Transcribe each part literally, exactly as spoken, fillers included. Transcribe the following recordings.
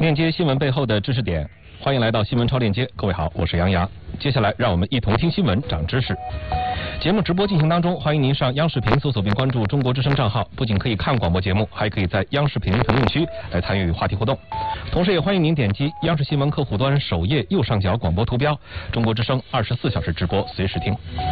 链接新闻背后的知识点，欢迎来到新闻超链接。各位好，我是杨洋。接下来让我们一同听新闻，长知识。节目直播进行当中，欢迎您上央视频搜索并关注中国之声账号，不仅可以看广播节目，还可以在央视频评论区来参与话题互动。同时也欢迎您点击央视新闻客户端首页右上角广播图标，中国之声二十四小时直播，随时听。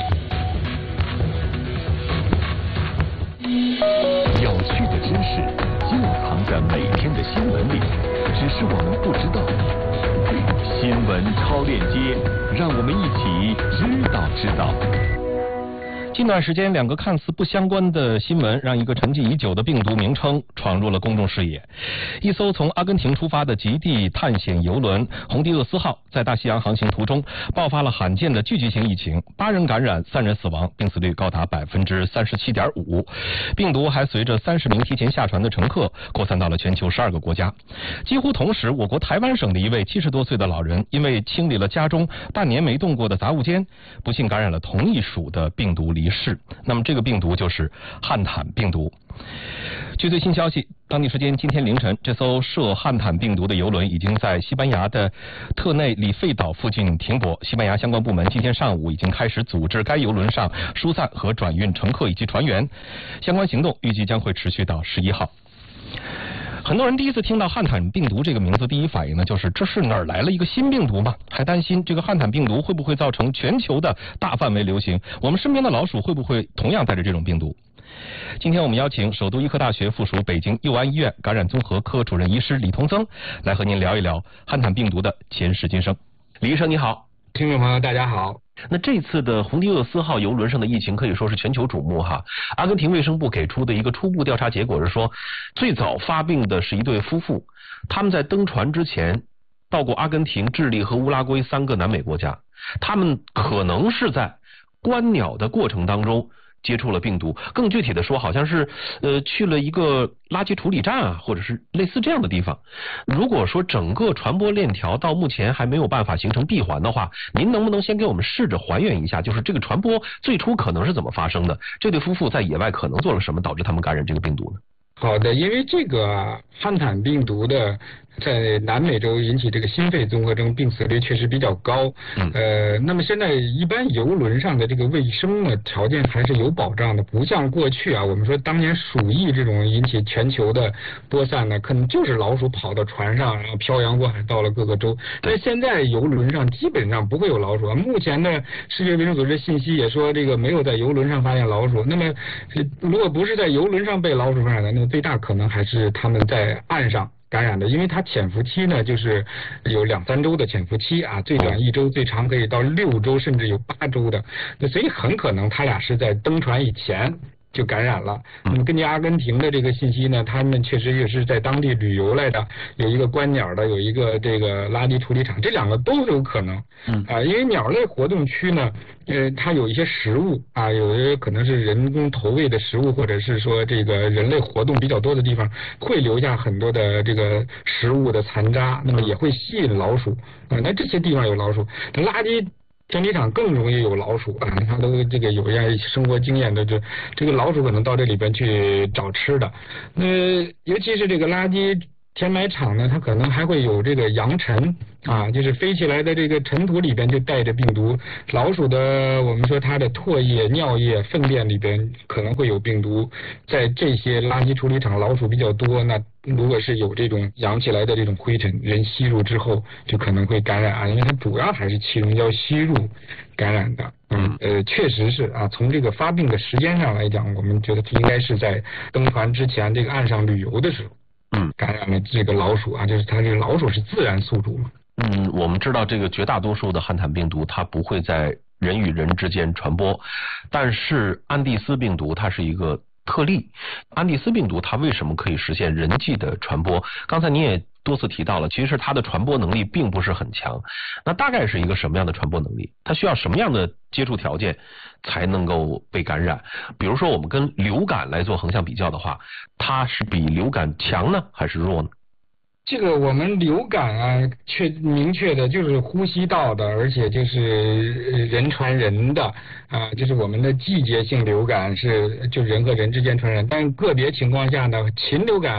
有趣的知识就藏在每天的新闻里，只是我们不知道。新闻超链接，让我们一起知道知道。 近段时间，两个看似不相关的新闻，让一个沉寂已久的病毒名称闯入了公众视野。一艘从阿根廷出发的极地探险游轮“洪迪厄斯号”在大西洋航行途中爆发了罕见的聚集性疫情，八人感染，三人死亡，病死率高达百分之三十七点五。病毒还随着三十名提前下船的乘客扩散到了全球十二个国家。几乎同时，我国台湾省的一位七十多岁的老人，因为清理了家中半年没动过的杂物间，不幸感染了同一属的病毒离世。那么这个病毒就是汉坦病毒。据最新消息，当地时间今天凌晨，这艘涉汉坦病毒的游轮已经在西班牙的特内里费岛附近停泊。西班牙相关部门今天上午已经开始组织该游轮上疏散和转运乘客以及船员，相关行动预计将会持续到十一号。很多人第一次听到汉坦病毒这个名字，第一反应呢就是这是哪儿来了一个新病毒吗？还担心这个汉坦病毒会不会造成全球的大范围流行，我们身边的老鼠会不会同样带着这种病毒？今天我们邀请首都医科大学附属北京佑安医院感染综合科主任医师李同增来和您聊一聊汉坦病毒的前世今生。李医生你好。 听众朋友大家好。 那这次的洪迪厄斯号游轮上的疫情可以说是全球瞩目哈。阿根廷卫生部给出的一个初步调查结果是说，最早发病的是一对夫妇，他们在登船之前到过阿根廷、智利和乌拉圭三个南美国家，他们可能是在观鸟的过程当中接触了病毒，更具体的说，好像是呃去了一个垃圾处理站啊，或者是类似这样的地方。如果说整个传播链条到目前还没有办法形成闭环的话，您能不能先给我们试着还原一下，就是这个传播最初可能是怎么发生的？这对夫妇在野外可能做了什么，导致他们感染这个病毒呢？ 好的，因为这个汉坦病毒的在南美洲引起这个心肺综合征病死率确实比较高，嗯、呃，那么现在一般游轮上的这个卫生呢条件还是有保障的，不像过去啊，我们说当年鼠疫这种引起全球的播散呢，可能就是老鼠跑到船上，然后漂洋过海到了各个州。但现在游轮上基本上不会有老鼠啊。目前的世界卫生组织信息也说，这个没有在游轮上发现老鼠。那么如果不是在游轮上被老鼠感染的，那么最大可能还是他们在岸上感染的，因为它潜伏期呢就是有两三周的潜伏期啊，最短一周，最长可以到六周，甚至有八周的。那所以很可能他俩是在登船以前就感染了。那么根据阿根廷的这个信息呢，他们确实也是在当地旅游来的，有一个观鸟的，有一个这个垃圾处理厂，这两个都有可能。嗯啊，因为鸟类活动区呢，呃，它有一些食物啊，有的可能是人工投喂的食物，或者是说这个人类活动比较多的地方，会留下很多的这个食物的残渣，那么也会吸引老鼠啊。那这些地方有老鼠，那垃圾整理厂更容易有老鼠啊！他都这个有一样生活经验的，就这个老鼠可能到这里边去找吃的。那尤其是这个垃圾填埋场呢，它可能还会有这个扬尘啊，就是飞起来的这个尘土里边就带着病毒。老鼠的我们说它的唾液、尿液、粪便里边可能会有病毒，在这些垃圾处理厂老鼠比较多，那如果是有这种扬起来的这种灰尘，人吸入之后就可能会感染啊，因为它主要还是气溶胶吸入感染的。嗯，呃，确实是啊，从这个发病的时间上来讲，我们觉得应该是在登船之前这个岸上旅游的时候。嗯，感染了这个老鼠啊，就是它这个老鼠是自然宿主嘛。 嗯，我们知道这个绝大多数的汉坦病毒它不会在人与人之间传播，但是安第斯病毒它是一个特例。安第斯病毒它为什么可以实现人际的传播？刚才您也多次提到了，其实它的传播能力并不是很强。那大概是一个什么样的传播能力？它需要什么样的接触条件才能够被感染？比如说我们跟流感来做横向比较的话，它是比流感强呢还是弱呢？ 这个我们流感啊，确明确的就是呼吸道的，而且就是人传人的啊，就是我们的季节性流感是就人和人之间传染，但个别情况下呢，禽流感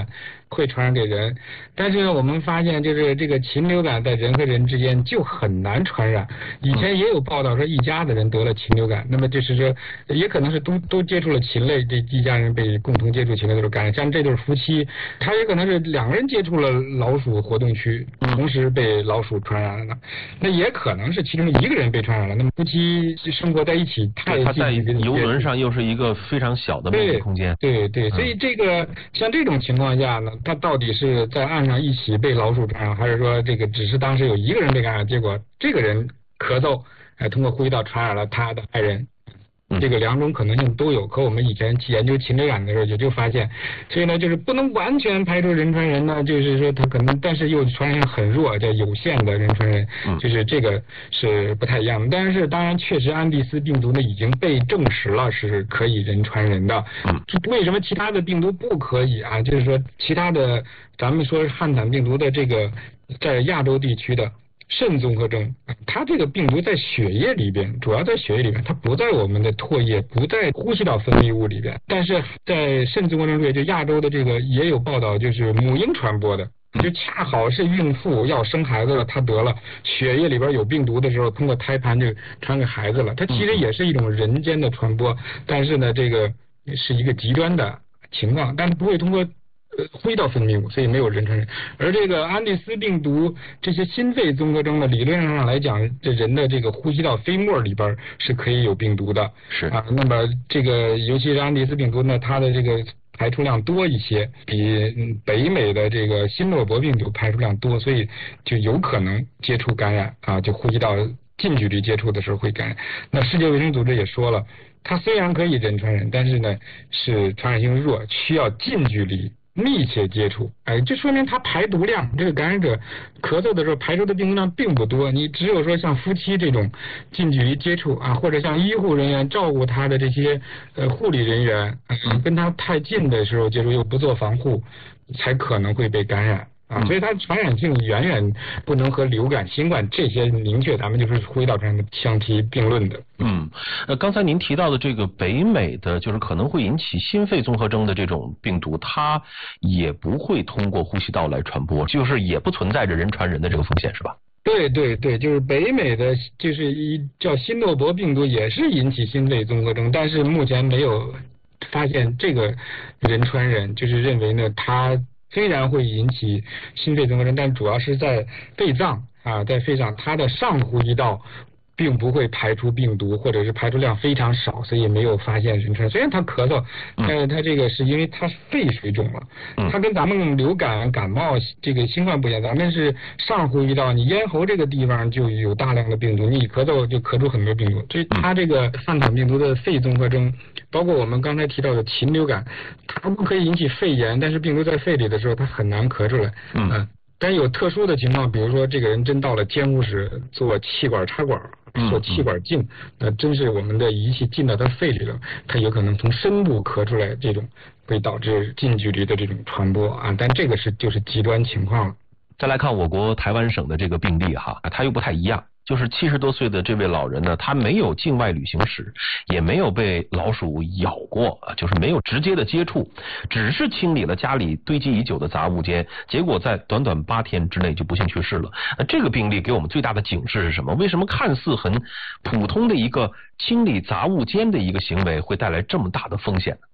会传染给人。但是我们发现，就是这个禽流感在人和人之间就很难传染。以前也有报道说一家子人得了禽流感，那么就是说也可能是都都接触了禽类，这一家人被共同接触禽类都是感染。像这对夫妻，他也可能是两个人接触了老鼠活动区，同时被老鼠传染了。那也可能是其中一个人被传染了。那么夫妻生活在一起太近， 他在游轮上又是一个非常小的密闭空间。 对对，所以这个像这种情况下呢，他到底是在岸上一起被老鼠传染，还是说这个只是当时有一个人被感染，结果这个人咳嗽，哎，通过呼吸道传染了他的爱人？这个两种可能性都有，可我们以前研究禽流感的时候也就发现，所以呢，就是不能完全排除人传人呢，就是说它可能，但是又传染性很弱，叫有限的人传人，就是这个是不太一样的。但是当然，确实安第斯病毒呢已经被证实了是可以人传人的。为什么其他的病毒不可以啊？就是说其他的，咱们说汉坦病毒的这个在亚洲地区的肾综合征，它这个病毒在血液里边，主要在血液里边，它不在我们的唾液，不在呼吸道分泌物里边。但是在肾综合征里，就亚洲的这个也有报道，就是母婴传播的，就恰好是孕妇要生孩子了，她得了血液里边有病毒的时候，通过胎盘就传给孩子了。它其实也是一种人间的传播，但是呢，这个是一个极端的情况，但是不会通过呃，呼吸道分泌物，所以没有人传人。而这个安第斯病毒这些心肺综合征呢，理论上来讲，这人的这个呼吸道飞沫里边是可以有病毒的。 是啊，那么这个尤其是安第斯病毒呢，它的这个排出量多一些，比北美的这个新诺伯病毒排出量多，所以就有可能接触感染啊，就呼吸道近距离接触的时候会感染。那世界卫生组织也说了，它虽然可以人传人，但是呢是传染性弱，需要近距离密切接触，哎，这说明它排毒量，这个感染者咳嗽的时候排出的病毒量并不多。你只有说像夫妻这种近距离接触啊，或者像医护人员照顾他的这些呃护理人员，嗯，跟他太近的时候接触又不做防护，才可能会被感染。啊，所以它传染性远远不能和流感、新冠这些明确，咱们就是呼吸道传染相提并论的。 嗯，呃，刚才您提到的这个北美的，就是可能会引起心肺综合征的这种病毒，它也不会通过呼吸道来传播，就是也不存在着人传人的这个风险，是吧？ 对对对，就是北美的，就是一叫新诺伯病毒，也是引起心肺综合征，但是目前没有发现这个人传人，就是认为呢，它虽然会引起心肺综合征，但主要是在肺脏啊，在肺脏，它的上呼吸道并不会排出病毒，或者是排出量非常少，所以没有发现人传。虽然他咳嗽，但是他这个是因为他肺水肿了，他跟咱们流感、感冒这个新冠不一样，咱们是上呼吸道，你咽喉这个地方就有大量的病毒，你一咳嗽就咳出很多病毒。所以他这个汉坦病毒的肺综合征，包括我们刚才提到的禽流感，它不可以引起肺炎，但是病毒在肺里的时候，它很难咳出来。嗯。呃但有特殊的情况，比如说这个人真到了监护室做气管插管，做气管镜，那真是我们的仪器进到他肺里了，他有可能从深部咳出来，这种会导致近距离的这种传播啊。但这个是就是极端情况了。 再来看我国台湾省的这个病例哈，它又不太一样。就是七十多岁的这位老人呢，他没有境外旅行史，也没有被老鼠咬过，就是没有直接的接触，只是清理了家里堆积已久的杂物间，结果在短短八天之内就不幸去世了。那这个病例给我们最大的警示是什么？为什么看似很普通的一个清理杂物间的一个行为会带来这么大的风险呢？